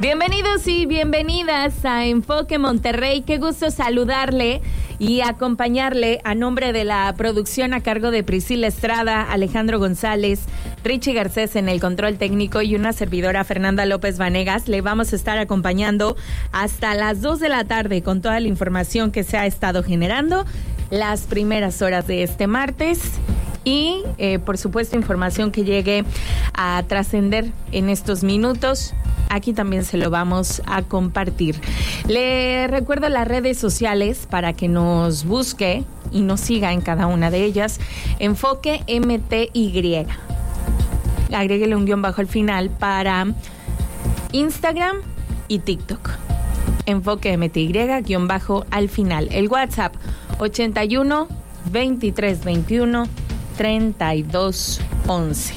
Bienvenidos y bienvenidas a Enfoque Monterrey. Qué gusto saludarle y acompañarle a nombre de la producción a cargo de Priscila Estrada, Alejandro González, Richie Garcés en el control técnico y una servidora Fernanda López Vanegas. Le vamos a estar acompañando hasta las 2 de la tarde con toda la información que se ha estado generando las primeras horas de este martes. Y, por supuesto, información que llegue a trascender en estos minutos. Aquí también se lo vamos a compartir. Le recuerdo las redes sociales para que nos busque y nos siga en cada una de ellas. Enfoque MTY. Agréguele un guión bajo al final para Instagram y TikTok. Enfoque MTY, guión bajo al final. El WhatsApp 81 23 21 32 11.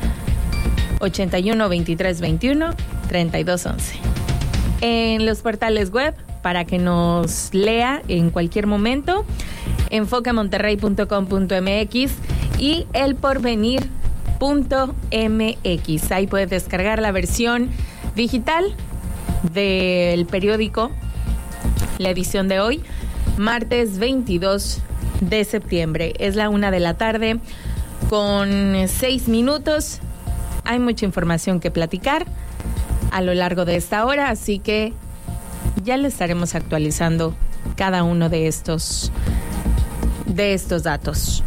81 23 21 32 11. En los portales web para que nos lea en cualquier momento, enfocamonterrey.com.mx y elporvenir.mx. Ahí puedes descargar la versión digital del periódico, la edición de hoy, martes 22 de septiembre. Es la 1 de la tarde con 6 minutos. Hay mucha información que platicar a lo largo de esta hora, así que ya le estaremos actualizando cada uno de estos datos.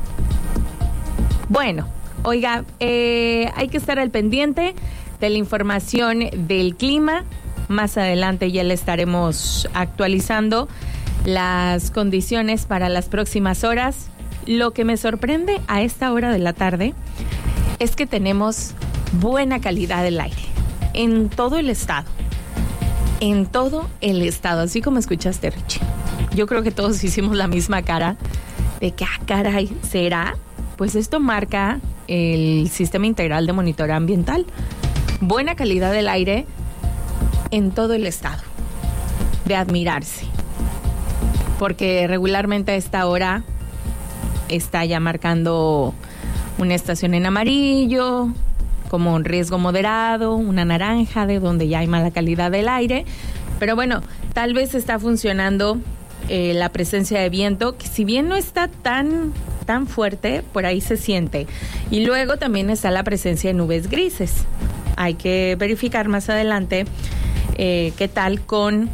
Bueno, oiga, hay que estar al pendiente de la información del clima. Más adelante ya le estaremos actualizando las condiciones para las próximas horas. Lo que me sorprende a esta hora de la tarde es que tenemos buena calidad del aire en todo el estado. En todo el estado, así como escuchaste, Richie. Yo creo que todos hicimos la misma cara de que, caray, ¿será? Pues esto marca el Sistema Integral de Monitoreo Ambiental. Buena calidad del aire en todo el estado. De admirarse. Porque regularmente a esta hora está ya marcando una estación en amarillo, como un riesgo moderado, una naranja, de donde ya hay mala calidad del aire. Pero bueno, tal vez está funcionando la presencia de viento, que si bien no está tan fuerte, por ahí se siente. Y luego también está la presencia de nubes grises. Hay que verificar más adelante qué tal con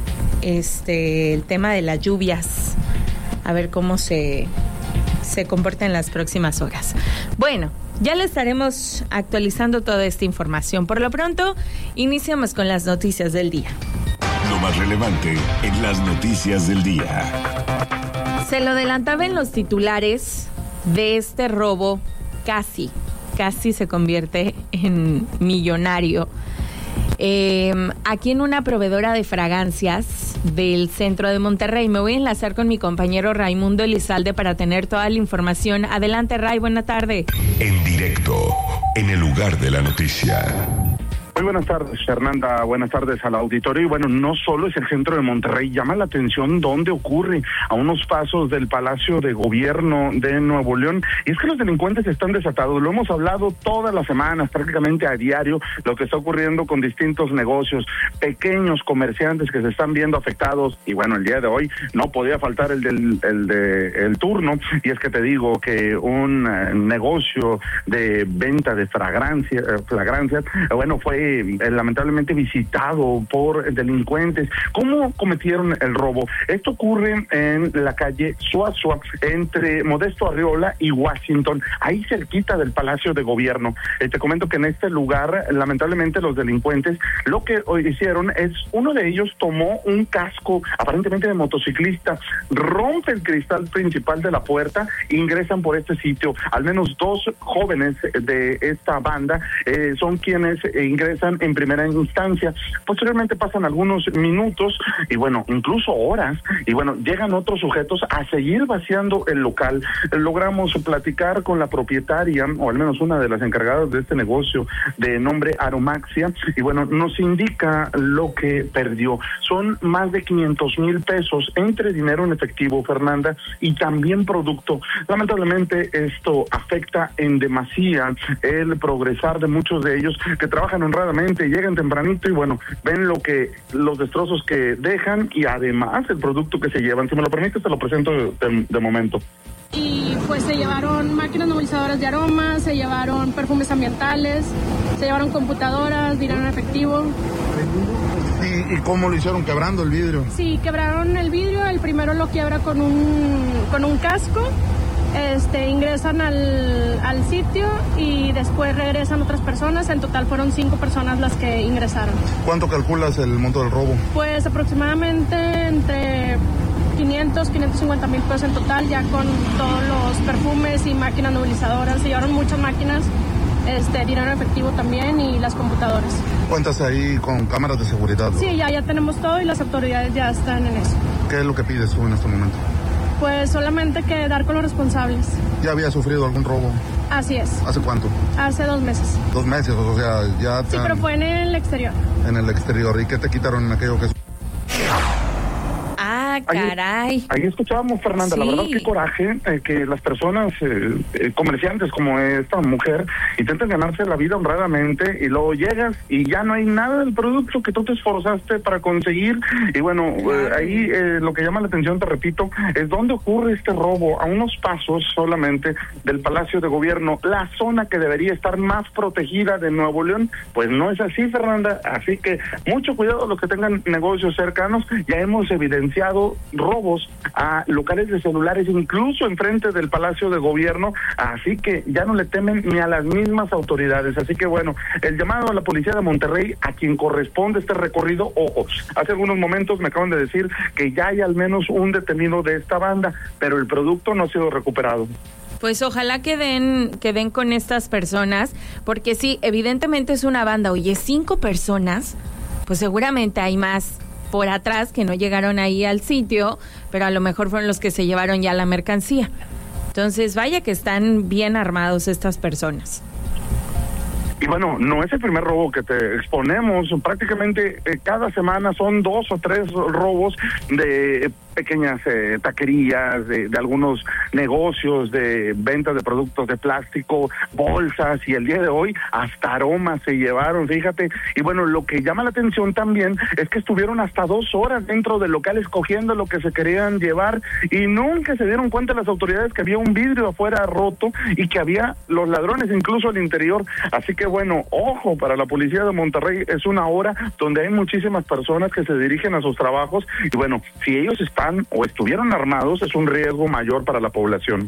el tema de las lluvias. A ver cómo se comporta en las próximas horas. Bueno, ya le estaremos actualizando toda esta información. Por lo pronto, iniciamos con las noticias del día. Lo más relevante en las noticias del día. Se lo adelantaba en los titulares de este robo, casi se convierte en millonario. Aquí en una proveedora de fragancias del centro de Monterrey. Me voy a enlazar con mi compañero Raimundo Elizalde para tener toda la información. Adelante, Ray, buena tarde. En directo, en el lugar de la noticia. Muy buenas tardes, Fernanda. Buenas tardes al auditorio. Y bueno, no solo es el centro de Monterrey, llama la atención dónde ocurre, a unos pasos del Palacio de Gobierno de Nuevo León. Y es que los delincuentes están desatados. Lo hemos hablado todas las semanas, prácticamente a diario, lo que está ocurriendo con distintos negocios, pequeños comerciantes que se están viendo afectados. Y bueno, el día de hoy no podía faltar el turno. Y es que te digo que un negocio de venta de fragancias, bueno, fue lamentablemente visitado por delincuentes. ¿Cómo cometieron el robo? Esto ocurre en la calle Suazua, entre Modesto Arriola y Washington, ahí cerquita del Palacio de Gobierno. Te comento que en este lugar, lamentablemente, los delincuentes lo que hoy hicieron es, uno de ellos tomó un casco aparentemente de motociclista, rompe el cristal principal de la puerta, ingresan por este sitio. Al menos 2 jóvenes de esta banda son quienes ingresan en primera instancia. Posteriormente pasan algunos minutos y bueno, incluso horas, y bueno, llegan otros sujetos a seguir vaciando el local. Logramos platicar con la propietaria, o al menos una de las encargadas de este negocio, de nombre Aromaxia, y bueno, nos indica lo que perdió. Son más de 500,000 pesos entre dinero en efectivo, Fernanda, y también producto. Lamentablemente esto afecta en demasía el progresar de muchos de ellos que trabajan honradamente honradamente, llegan tempranito y bueno, ven los destrozos que dejan y además el producto que se llevan. Si me lo permites, te lo presento de momento. Y pues se llevaron máquinas nebulizadoras de aromas, se llevaron perfumes ambientales, se llevaron computadoras, dinero en efectivo. ¿Y cómo lo hicieron? ¿Quebrando el vidrio? Sí, quebraron el vidrio, el primero lo quiebra con un casco, ingresan al sitio y después regresan otras personas. En total fueron 5 personas las que ingresaron. ¿Cuánto calculas el monto del robo? Pues aproximadamente entre 550 mil pesos en total, ya con todos los perfumes y máquinas nebulizadoras. Se llevaron muchas máquinas, dinero en efectivo también y las computadoras. ¿Cuentas ahí con cámaras de seguridad? Sí, ya tenemos todo y las autoridades ya están en eso. ¿Qué es lo que pides tú en este momento? Pues solamente que dar con los responsables. ¿Ya había sufrido algún robo? Así es. ¿Hace cuánto? Hace 2 meses. 2 meses, o sea, ya... Sí, pero fue en el exterior. En el exterior. ¿Y qué te quitaron en aquello que... Ah, caray. Ahí escuchábamos, Fernanda, sí. La verdad, qué coraje que las personas, comerciantes como esta mujer, intenten ganarse la vida honradamente y luego llegas y ya no hay nada del producto que tú te esforzaste para conseguir. Y bueno, ahí lo que llama la atención, te repito, es dónde ocurre este robo, a unos pasos solamente del Palacio de Gobierno, la zona que debería estar más protegida de Nuevo León. Pues no es así, Fernanda, así que mucho cuidado los que tengan negocios cercanos. Ya hemos evidenciado robos a locales de celulares, incluso enfrente del Palacio de Gobierno, así que ya no le temen ni a las mismas autoridades. Así que bueno, el llamado a la policía de Monterrey, a quien corresponde este recorrido. Ojo, hace algunos momentos me acaban de decir que ya hay al menos un detenido de esta banda, pero el producto no ha sido recuperado. Pues ojalá que den con estas personas, porque sí, evidentemente es una banda. Oye, 5 personas, pues seguramente hay más por atrás que no llegaron ahí al sitio, pero a lo mejor fueron los que se llevaron ya la mercancía. Entonces, vaya que están bien armados estas personas. Y bueno, no es el primer robo que te exponemos. Prácticamente cada semana son 2 o 3 robos de pequeñas taquerías, de algunos negocios de ventas de productos de plástico, bolsas, y el día de hoy hasta aromas se llevaron, fíjate. Y bueno, lo que llama la atención también es que estuvieron hasta 2 horas dentro del local escogiendo lo que se querían llevar y nunca se dieron cuenta las autoridades que había un vidrio afuera roto y que había los ladrones incluso al interior. Así que bueno, ojo para la policía de Monterrey, es una hora donde hay muchísimas personas que se dirigen a sus trabajos y bueno, si ellos están o estuvieron armados, es un riesgo mayor para la población.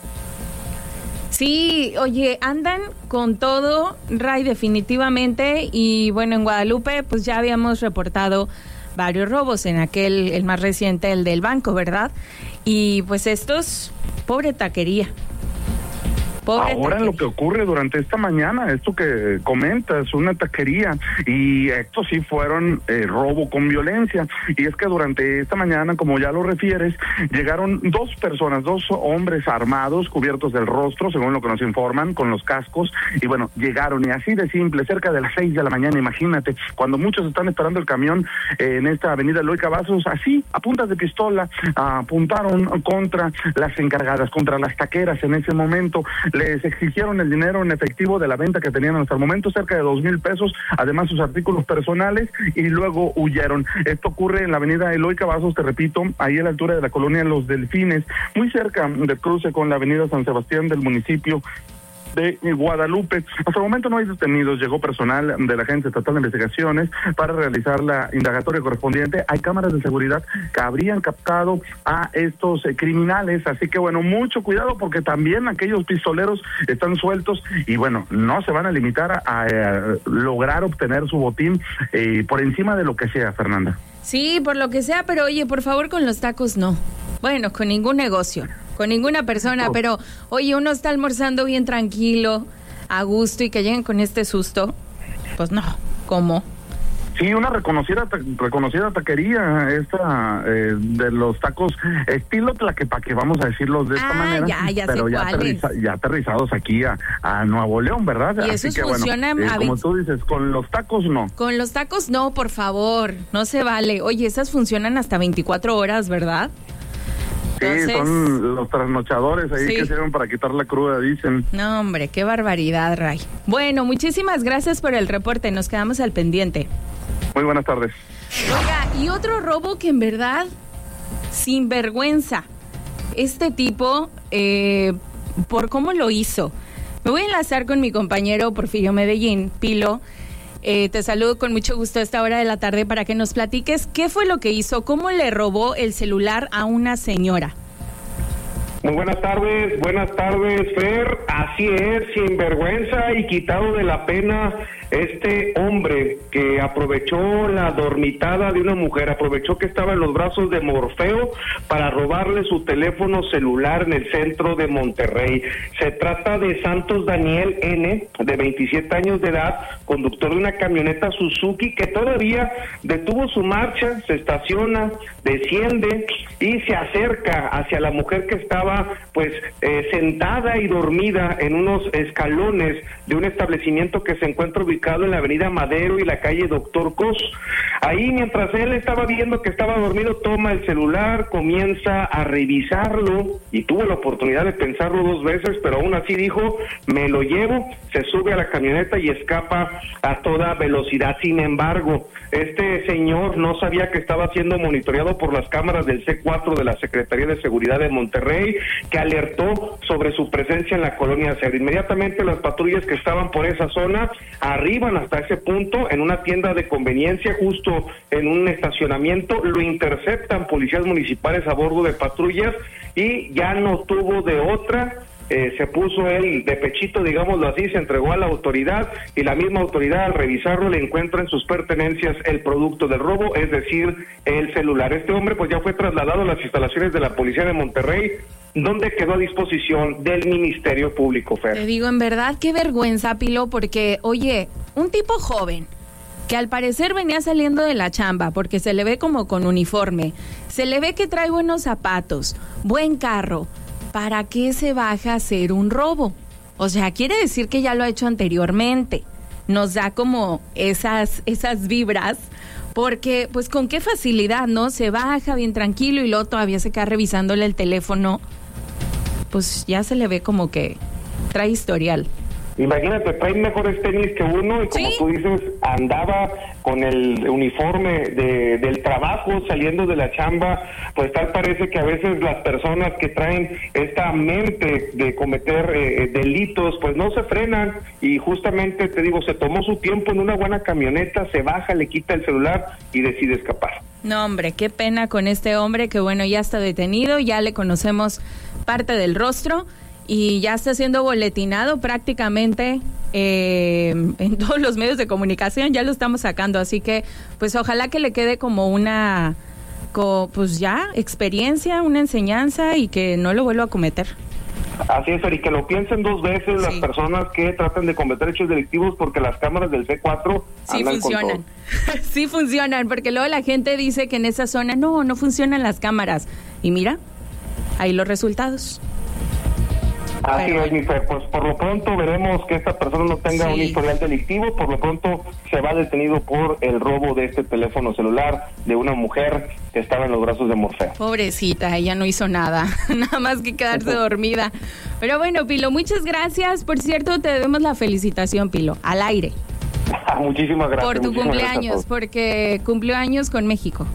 Sí, oye, andan con todo, Ray, definitivamente. Y bueno, en Guadalupe, pues ya habíamos reportado varios robos, en el más reciente, el del banco, ¿verdad? Y pues estos, pobre taquería. Ahora lo que ocurre durante esta mañana, esto que comentas, una taquería, y estos sí fueron robo con violencia, y es que durante esta mañana, como ya lo refieres, llegaron 2 personas, 2 hombres armados, cubiertos del rostro, según lo que nos informan, con los cascos, y bueno, llegaron, y así de simple, cerca de las 6 de la mañana, imagínate, cuando muchos están esperando el camión en esta avenida Eloy Cavazos, así, a puntas de pistola, apuntaron contra las encargadas, contra las taqueras en ese momento. Les exigieron el dinero en efectivo de la venta que tenían hasta el momento, cerca de 2,000 pesos, además sus artículos personales, y luego huyeron. Esto ocurre en la avenida Eloy Cavazos, te repito, ahí a la altura de la colonia Los Delfines, muy cerca del cruce con la avenida San Sebastián del municipio de Guadalupe. Hasta el momento no hay detenidos, llegó personal de la Agencia Estatal de Investigaciones para realizar la indagatoria correspondiente. Hay cámaras de seguridad que habrían captado a estos criminales, así que bueno, mucho cuidado porque también aquellos pistoleros están sueltos y bueno, no se van a limitar a lograr obtener su botín por encima de lo que sea, Fernanda. Sí, por lo que sea, pero oye, por favor, con los tacos no. Bueno, con ningún negocio, con ninguna persona, pero oye, uno está almorzando bien tranquilo, a gusto, y que lleguen con este susto, pues no, ¿cómo? Sí, una reconocida taquería esta de los tacos estilo Tlaquepaque, vamos a decirlos de esta manera, ya pero sé ya aterrizados aquí a Nuevo León, ¿verdad? Y así esos que funcionan, bueno, como tú dices, con los tacos no. Con los tacos no, por favor, no se vale. Oye, esas funcionan hasta 24 horas, ¿verdad? Entonces, sí, son los trasnochadores ahí sí, que sirven para quitar la cruda, dicen. No, hombre, qué barbaridad, Ray. Bueno, muchísimas gracias por el reporte. Nos quedamos al pendiente. Muy buenas tardes. Oiga, y otro robo que en verdad, sin vergüenza, este tipo, por cómo lo hizo. Me voy a enlazar con mi compañero Porfirio Medellín, Pilo. Te saludo con mucho gusto a esta hora de la tarde para que nos platiques qué fue lo que hizo, cómo le robó el celular a una señora. Muy buenas tardes, Fer. Así es, sin vergüenza y quitado de la pena, este hombre que aprovechó la dormitada de una mujer, aprovechó que estaba en los brazos de Morfeo para robarle su teléfono celular en el centro de Monterrey. Se trata de Santos Daniel N., de 27 años de edad, conductor de una camioneta Suzuki que todavía detuvo su marcha, se estaciona, desciende y se acerca hacia la mujer que estaba sentada y dormida en unos escalones de un establecimiento que se encuentra ubicado en la avenida Madero y la calle Doctor Cos. Ahí, mientras él estaba viendo que estaba dormido, toma el celular, comienza a revisarlo y tuvo la oportunidad de pensarlo 2 veces, pero aún así dijo, me lo llevo, se sube a la camioneta y escapa a toda velocidad. Sin embargo, este señor no sabía que estaba siendo monitoreado por las cámaras del C4 de la Secretaría de Seguridad de Monterrey, que alertó sobre su presencia en la colonia Cedro. Inmediatamente las patrullas que estaban por esa zona arriban hasta ese punto en una tienda de conveniencia, justo en un estacionamiento, lo interceptan policías municipales a bordo de patrullas y ya no tuvo de otra. Se puso él de pechito, digámoslo así, se entregó a la autoridad y la misma autoridad al revisarlo le encuentra en sus pertenencias el producto del robo, es decir, el celular. Este hombre pues ya fue trasladado a las instalaciones de la Policía de Monterrey, donde quedó a disposición del Ministerio Público, Fer. Te digo, en verdad, qué vergüenza, Pilo, porque, oye, un tipo joven que al parecer venía saliendo de la chamba porque se le ve como con uniforme, se le ve que trae buenos zapatos, buen carro. ¿Para qué se baja a hacer un robo? O sea, quiere decir que ya lo ha hecho anteriormente. Nos da como esas vibras, porque pues con qué facilidad, ¿no? Se baja bien tranquilo y luego todavía se queda revisándole el teléfono. Pues ya se le ve como que trae historial. Imagínate, trae mejores tenis que uno y como ¿Sí? tú dices, andaba con el uniforme del trabajo saliendo de la chamba, pues tal parece que a veces las personas que traen esta mente de cometer delitos, pues no se frenan y justamente, te digo, se tomó su tiempo en una buena camioneta, se baja, le quita el celular y decide escapar. No, hombre, qué pena con este hombre que, bueno, ya está detenido, ya le conocemos parte del rostro. Y ya está siendo boletinado prácticamente en todos los medios de comunicación, ya lo estamos sacando, así que pues ojalá que le quede como una, pues ya, experiencia, una enseñanza y que no lo vuelva a cometer. Así es, y que lo piensen 2 veces las personas que tratan de cometer hechos delictivos, porque las cámaras del C4 sí andan funcionan. con todo. Sí funcionan, porque luego la gente dice que en esa zona no funcionan las cámaras. Y mira, ahí los resultados. Así es, mi Fer, pues por lo pronto veremos que esta persona no tenga un historial delictivo, por lo pronto se va detenido por el robo de este teléfono celular de una mujer que estaba en los brazos de Morfeo. Pobrecita, ella no hizo nada, nada más que quedarse dormida. Pero bueno, Pilo, muchas gracias. Por cierto, te debemos la felicitación, Pilo, al aire. Muchísimas gracias. Por tu muchísimas cumpleaños, gracias porque cumplió años con México.